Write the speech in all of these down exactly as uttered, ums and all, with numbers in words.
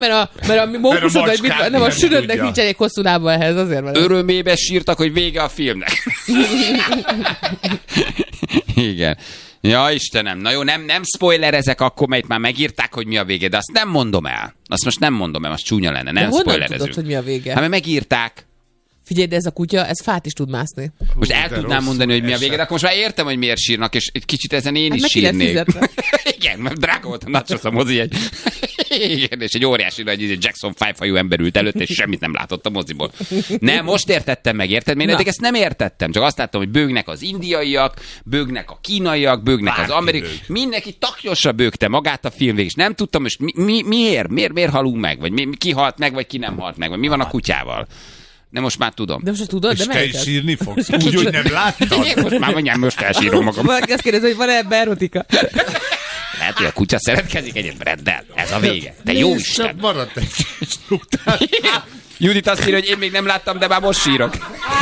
Mert a, mert a mókusod, hogy mit, nem a sülödnek nincs elég hosszú lába ehhez, azért van. Örömébe sírtak, hogy vége a filmnek. Igen. Ja, Istenem, na jó, nem, nem spoilerezek akkor, mert már megírták, hogy mi a vége, de azt nem mondom el. Azt most nem mondom el, az csúnya lenne, nem spoilerezünk. De tudod, hogy mi a vége? Hát mert megírták. Figyelj, de ez a kutya, ez fát is tud mászni. Most el tudnám mondani, hogy mi a vége, de akkor most már értem, hogy miért sírnak, és egy kicsit ezen én hát is sírnék. Igen, mert drága volt a nachos a mozi, egy... Igen, és egy óriási nagy egy Jackson five hajú ember ült előtt, és semmit nem látott a moziból. Nem, most értettem meg, érted? Én eddig ezt nem értettem, csak azt láttam, hogy bőgnek az indiaiak, bőgnek a kínaiak, bőgnek Bárki az amerikai. Mindenki taknyosra bőgte magát a film végig, és nem tudtam, és mi, mi, miért? miért? Miért halunk meg? Vagy mi, ki halt meg, vagy ki nem halt meg? Vagy mi van a kutyával? De most már tudom. De most tudod, és de te is sírni fogsz, úgy, hogy nem láttad. Én most már mondjam, most elsírom magam. Valaki azt kérdezi, hogy van-e ebben erotika? Lehet, hogy a kutya szeretkezik egyet Breddel. Ez a vége. De jó Isten. Csak maradt egy struktúrát. Judit azt írja, hogy én még nem láttam, de már most sírok.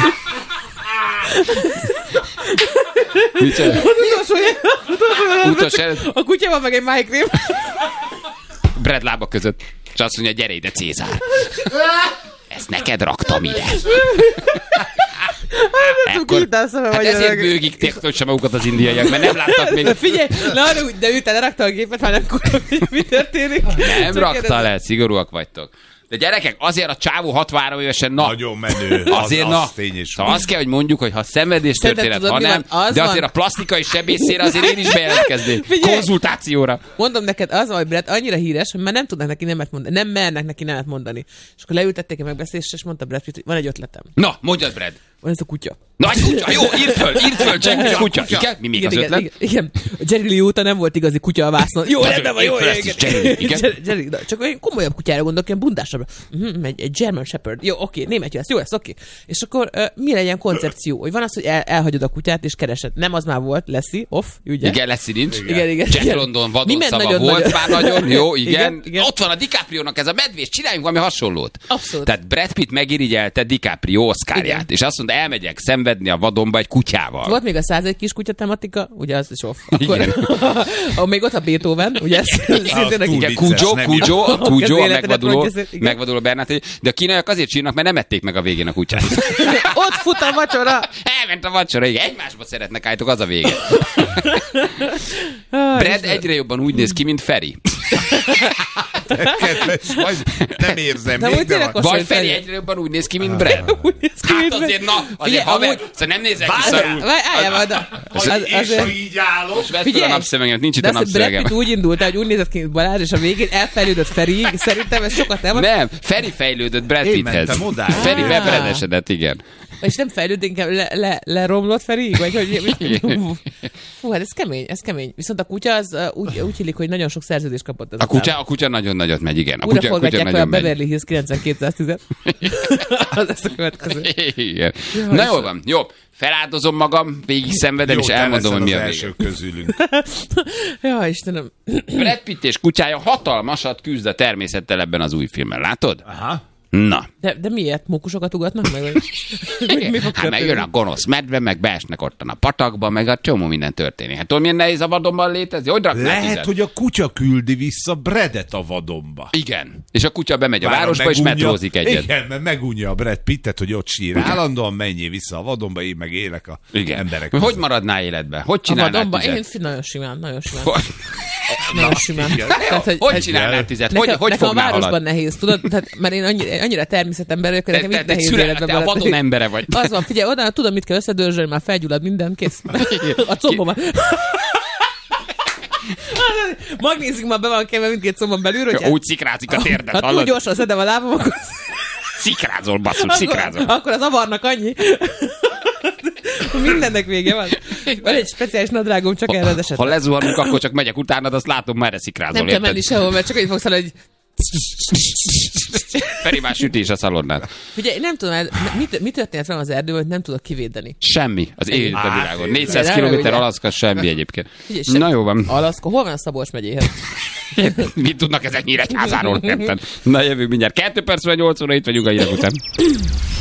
A kutya van meg egy májkrém. Bredd lába között. És azt mondja, gyere ide, Cézár. Ezt neked raktam ide. Ekkor, hát ezért bőgik sem magukat az indiaiak, mert nem láttak még. De figyelj, na, de ő te lerakta a gépet, már nem kurva, hogy mi történik. Nem rakta le, szigorúak vagytok. De gyerekek, azért a csávó hatvanhárom évesen, na... Nagyon menő. Azért, az, na... Az szóval azt kell, hogy mondjuk, hogy ha szenvedés történet, ha nem, de azért a plastikai sebészére azért én is bejelentkeznék. Konzultációra. Mondom neked, az, hogy Brett annyira híres, hogy már nem tudnak neki nemet mondani, nem mernek neki nemet mondani. És akkor leültették a megbeszélést, és mondta Brett, hogy van egy ötletem. Na, mondjad, Brett. Van ez a kutya. Na, egy kutya, jó, írd föl, írd föl, Jerry a kutya. Igen? Mi még igen, az igen, ötlet? Igen, igen. Jerry Lee óta nem volt igazi kutya a vásznon. Jó, rendben van, jó, Jerry, igen. Jerry, csak olyan komolyabb kutyára gondolok, ilyen bundásabb. Uh-huh, egy, egy German Shepherd. Jó, oké, német jó lesz, jó lesz, oké. És akkor uh, mi legyen koncepció? Hogy van az, hogy el, elhagyod a kutyát és keresed. Nem az már volt, Leslie, off, ugye? Igen, Leslie nincs. Igen, igen. Jack London vadonszava volt már nagyon, jó, igen. Ott van a DiCaprio-nak ez a medvés, csináljunk valami hasonlót. Abszolút. Tehát Brad Pitt megirigyelte DiCaprio Oscarját, és azt mondta, elmegyek szenvedni a vadonba egy kutyával. Volt még a százegy kis kutya tematika, ugye az is off. Akkor, akkor még ott a Beethoven, ugye ez szintén igen, Cujo, Cujo, a Cujo, a megvaduló, megvaduló Bernát, de a kínaiak azért sírnak, mert nem ették meg a végén a kutyát. Ott fut a vacsora. Elment a vacsora, igen, egymásba szeretnek állítok, az a vége. Brad egyre jobban úgy néz ki, mint Feri. Kedves, vagy nem érzem. De még, de vagy Feri, Feri egyre jobban úgy néz ki, mint Brad. Hát azért, na, azért haver, szóval nem nézel ki szarul. Állja majd. És ha így állok. Most vedd fel a napszövegemet, nincs itt a napszövegem. Brad Pitt úgy indult, hogy úgy nézett ki, mint Balázs, és a végén elfejlődött Feri. Szerintem ez sokat nem. Nem, Feri fejlődött Brad Pitthez. Feri bebredesedett, igen. És nem fejlőd, inkább le, le, leromlott Feri? Vagy hogy... Fú, hát ez kemény, ez kemény. Viszont a kutya az uh, úgy, úgy illik, hogy nagyon sok szerződést kapott. A kutya, a kutya nagyon nagyot megy, igen. A Újra kutya, forgatják kutya fel a nagyon Beverly Hills kilencvenkétszáz tíz. Az lesz a következő. Igen. Na jól van, jó. Feláldozom magam, végig szenvedem, és elmondom, hogy mi a vége. Közülünk. Ja, Istenem. Brad Pitt és kutyája hatalmasat küzd a természettel ebben az új filmben, látod? Aha. Na. De, de miért? Mókusokat ugatnak meg? Mi, mi hát meg jön a gonosz medve, meg beesnek ott a patakba, meg a csomó minden történik. Hát tudod, milyen nehéz a vadonban létezni? Hogy lehet, tizet? hogy a kutya küldi vissza Bradet a vadonba. Igen. És a kutya bemegy a városba, megúnja, és metrózik egyet. Igen, mert megunja a Brad Pittet, hogy ott sír. Igen. Állandóan menjél vissza a vadonba, én meg élek a igen. emberek között. Hogy maradnál életben? Hogy csinálnál tizet? Én nagyon simán, nagyon simán. Nagyon simán. Tehát, hogy, hogy csinálnál tizet? Hogy, nekem, hogy nekem fognál a városban halad? nehéz, tudod? Tehát, mert én annyira, annyira természetember vagyok, hogy nekem itt nehéz életben. Te a vadon embere vagy. Az van, figyelj, oda tudom, mit kell összedörzsölni, már felgyullad minden, kész. A combomat. Magnéziumban be van kemve mindkét combon belül, hogy... Úgy szikrázik a térdet, hallod? Ha túl gyorsan szedem a lábam, akkor... Szikrázol, basszus, szikrázol. Akkor az avarnak annyi. Mindennek vége van. Van egy speciális nadrágom, csak erre az esetben. Ha lezuhanunk, akkor csak megyek utánad, azt látom, már erre szikrázol. Nem kell menni sehol, mert csak így fogsz hallani, hogy... Feri már sütés a szalonnán. Figyelj, nem tudom, mi, mi történt velem az erdőben, hogy nem tudok kivédeni. Semmi az életben világon. négyszáz kilométer Alaszka, semmi egyébként. Figyelj, sem... Na jó van. Alaszka, hol van a Szabolcs megyéhez? Mit tudnak ezek Nyíregyházáról? Na jövünk mindjárt. Kettő percben nyolc óra, itt vagyunk a hírek után.